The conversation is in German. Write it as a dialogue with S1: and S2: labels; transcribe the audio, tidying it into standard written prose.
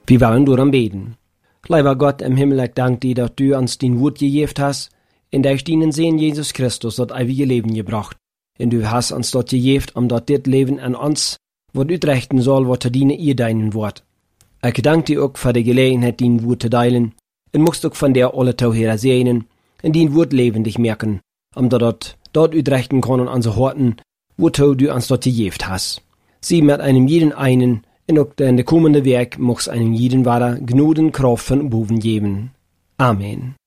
S1: Wir wollen daran beten. Lieber Gott im Himmel, ich danke dir, dass du uns dein Wort gegeben hast, in der ich deinen Sohn Jesus Christus das ewige Leben gebracht. Und du hast uns dort gegeben, um dort das Leben an uns, was utrechten soll, was dienen ihr deinen Wort. Ich danke dir auch für die Gelegenheit, dein Wort zu teilen, und musst auch von der alle Tauherer sehen, und dein Wort lebendig merken, um dort utrechten können an so Horten, wozu du uns dort gegeben hast. Sie mit einem jeden einen, und auch in der kommende Werk muss einem jeden weiter Gnoden Kraft von oben geben. Amen.